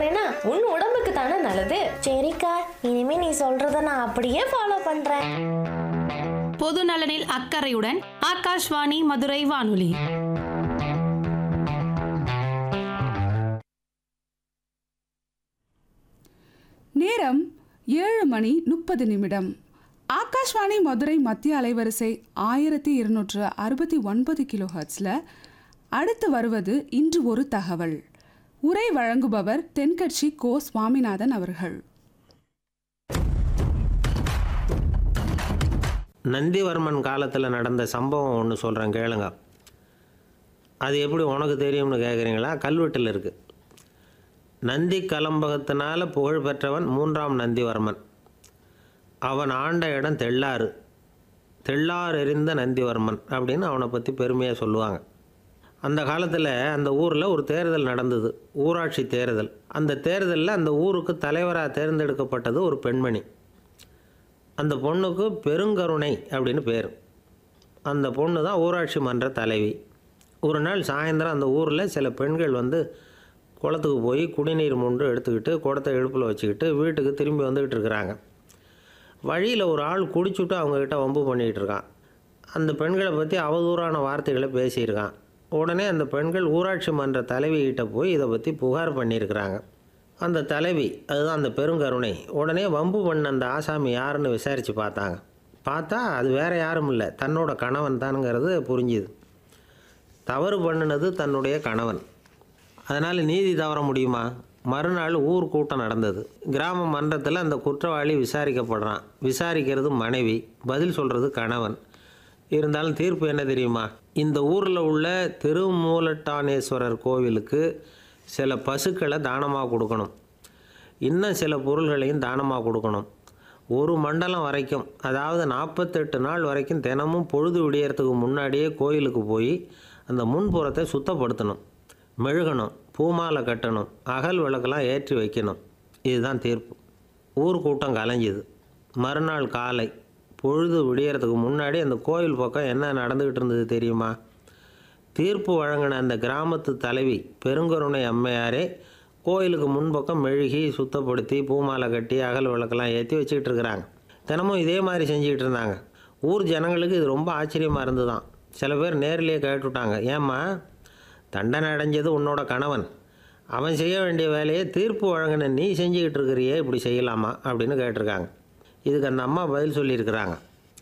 போனேன்னா உன் உடம்புக்கு தானே நல்லது. சரிக்கா, இனிமே நீ சொல்றத நான் அப்படியே ஃபாலோ பண்றேன். பொது நலனில் அக்கறையுடன் ஆகாஷ்வாணி மதுரை வானொலி. நேரம் 7:30. ஆகாஷ்வாணி மதுரை மத்திய அலைவரிசை 1269 கிலோஹெர்ட்ஸ்ல அடுத்து வருவது இன்று ஒரு தகவல். உரை வழங்குபவர் தென்கட்சி கோ சுவாமிநாதன் அவர்கள். நந்திவர்மன் காலத்தில் நடந்த சம்பவம் ஒன்று சொல்கிறேன் கேளுங்க. அது எப்படி உனக்கு தெரியும்னு கேட்குறீங்களா? கல்வெட்டில் இருக்குது. நந்தி கலம்பகத்தினால் புகழ் பெற்றவன் 3ஆம் நந்திவர்மன். அவன் ஆண்ட இடம் தெள்ளாறு. தெள்ளாறு எறிந்த நந்திவர்மன் அப்படின்னு அவனை பற்றி பெருமையாக சொல்லுவாங்க. அந்த காலத்தில் அந்த ஊரில் ஒரு தேர்தல் நடந்தது, ஊராட்சி தேர்தல். அந்த தேர்தலில் அந்த ஊருக்கு தலைவராக தேர்ந்தெடுக்கப்பட்டது ஒரு பெண்மணி. அந்த பொண்ணுக்கு பெருங்கருணை அப்படின்னு பேர். அந்த பொண்ணு தான் ஊராட்சி மன்ற தலைவி. ஒரு நாள் சாயந்தரம் அந்த ஊரில் சில பெண்கள் வந்து குளத்துக்கு போய் குடிநீர் மூன்று எடுத்துக்கிட்டு குடத்தை இடுப்பில் வச்சுக்கிட்டு வீட்டுக்கு திரும்பி வந்துக்கிட்டு இருக்கிறாங்க. வழியில் ஒரு ஆள் குடிச்சுட்டு அவங்கக்கிட்ட வம்பு பண்ணிகிட்டு இருக்கான். அந்த பெண்களை பற்றி அவதூறான வார்த்தைகளை பேசியிருக்கான். உடனே அந்த பெண்கள் ஊராட்சி மன்ற தலைவிகிட்ட போய் இதை பற்றி புகார் பண்ணியிருக்கிறாங்க. அந்த தலைவி, அதுதான் அந்த பெருங்கருணை, உடனே வம்பு பண்ண அந்த ஆசாமி யாருன்னு விசாரித்து பார்த்தா அது வேறு யாரும் இல்லை, தன்னோட கணவன் தானுங்கிறது புரிஞ்சுது. தவறு பண்ணினது தன்னுடைய கணவன். அதனால் நீதி தவற முடியுமா? மறுநாள் ஊர் கூட்டம் நடந்தது. கிராம மன்றத்தில் அந்த குற்றவாளி விசாரிக்கப்படுறான். விசாரிக்கிறது மனைவி, பதில் சொல்கிறது கணவன். இருந்தாலும் தீர்ப்பு என்ன தெரியுமா? இந்த ஊரில் உள்ள திருமூலட்டானேஸ்வரர் கோவிலுக்கு சில பசுக்களை தானமாக கொடுக்கணும், இன்னும் சில பொருள்களையும் தானமாக கொடுக்கணும். ஒரு மண்டலம் வரைக்கும், அதாவது 48 நாள் வரைக்கும் தினமும் பொழுது விடியறதுக்கு முன்னாடியே கோயிலுக்கு போய் அந்த முன்புறத்தை சுத்தப்படுத்தணும், மெழுகணும், பூமாலை கட்டணும், அகல் விளக்கெல்லாம் ஏற்றி வைக்கணும். இதுதான் தீர்ப்பு. ஊர் கூட்டம் கலைஞ்சுது. மறுநாள் காலை பொழுது விடியறதுக்கு முன்னாடி அந்த கோயில் பக்கம் என்ன நடந்துக்கிட்டு இருந்தது தெரியுமா? தீர்ப்பு வழங்கின அந்த கிராமத்து தலைவி பெருங்கருணை அம்மையாரே கோயிலுக்கு முன்பக்கம் மெழுகி சுத்தப்படுத்தி பூமாலை கட்டி அகல் விளக்கெல்லாம் ஏற்றி வச்சுக்கிட்டு இருக்கிறாங்க. தினமும் இதே மாதிரி செஞ்சுக்கிட்டு இருந்தாங்க. ஊர் ஜனங்களுக்கு இது ரொம்ப ஆச்சரியமாக இருந்துதான். சில பேர் நேரிலேயே கேட்டுவிட்டாங்க, ஏம்மா, தண்டனை அடைஞ்சது உன்னோட கணவன், அவன் செய்ய வேண்டிய வேலையை தீர்ப்பு வழங்கின நீ செஞ்சுக்கிட்டு இருக்கிறியே, இப்படி செய்யலாமா அப்படின்னு கேட்டிருக்காங்க. இதுக்கு அந்த அம்மா பதில் சொல்லியிருக்கிறாங்க,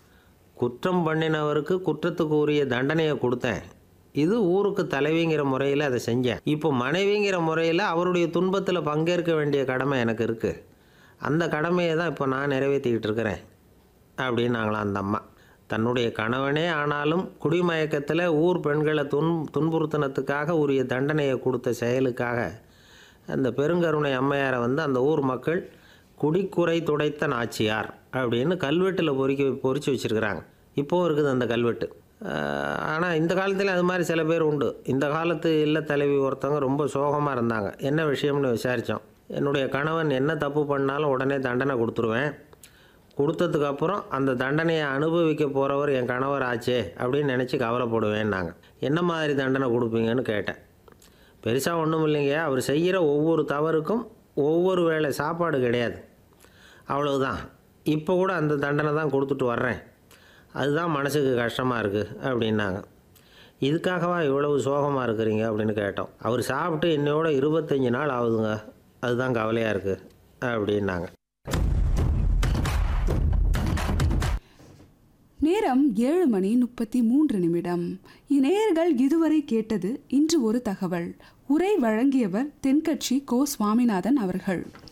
குற்றம் பண்ணினவருக்கு குற்றத்துக்கு உரிய தண்டனையை கொடுத்தேன், இது ஊருக்கு தலைவிங்கிற முறையில் அதை செஞ்சேன். இப்போ மனைவிங்கிற முறையில் அவருடைய துன்பத்தில் பங்கேற்க வேண்டிய கடமை எனக்கு இருக்குது, அந்த கடமையை தான் இப்போ நான் நிறைவேற்றிக்கிட்டு இருக்கிறேன் அப்படின்னாங்களாம் அந்த அம்மா. தன்னுடைய கணவனே ஆனாலும் குடிமயக்கத்தில் ஊர் பெண்களை துன்புறுத்தினத்துக்காக உரிய தண்டனையை கொடுத்த செயலுக்காக அந்த பெருங்கருணை அம்மையாரை வந்து அந்த ஊர் மக்கள் குடிக்குறை துடைத்த நாச்சியார் அப்படின்னு கல்வெட்டில் பொறிச்சு வச்சுருக்கிறாங்க. இப்போவும் இருக்குது அந்த கல்வெட்டு. ஆனால் இந்த காலத்தில் அது மாதிரி சில பேர் உண்டு. இந்த காலத்து இல்ல தலைவி ஒருத்தவங்க ரொம்ப சோகமாக இருந்தாங்க. என்ன விஷயம்னு விசாரித்தோம். என்னுடைய கணவன் என்ன தப்பு பண்ணாலும் உடனே தண்டனை கொடுத்துருவேன், கொடுத்ததுக்கப்புறம் அந்த தண்டனையை அனுபவிக்க போகிறவர் என் கணவர் ஆச்சே அப்படின்னு நினச்சி கவலைப்படுவேன். நாங்கள் என்ன மாதிரி தண்டனை கொடுப்பீங்கன்னு கேட்டேன். பெருசாக ஒன்றும் இல்லைங்க, அவர் செய்கிற ஒவ்வொரு தவறுக்கும் ஒவ்வொரு வேளை சாப்பாடு கிடையாது, அவ்வளவுதான். இப்போ கூட அந்த தண்டனை தான் கொடுத்துட்டு வர்றேன், அதுதான் மனசுக்கு கஷ்டமாக இருக்குது அப்படின்னாங்க. இதுக்காகவா இவ்வளவு சோகமாக இருக்கிறீங்க அப்படின்னு கேட்டோம். அவர் சாப்பிட்டு என்னையோட 25 நாள் ஆகுதுங்க, அதுதான் கவலையாக இருக்குது அப்படின்னாங்க. நேரம் 7:33. நேயர்கள் இதுவரை கேட்டது இன்று ஒரு தகவல். உரை வழங்கியவர் தென்கட்சி கோ சுவாமிநாதன் அவர்கள்.